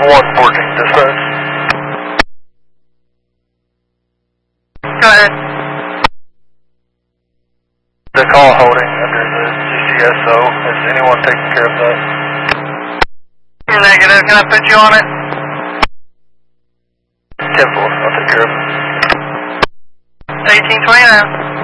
114, dispatch. Go ahead. The call holding under the GCSO. Is anyone taking care of that? Negative. Can I put you on it? 10-4. I'll take care of it. 1829.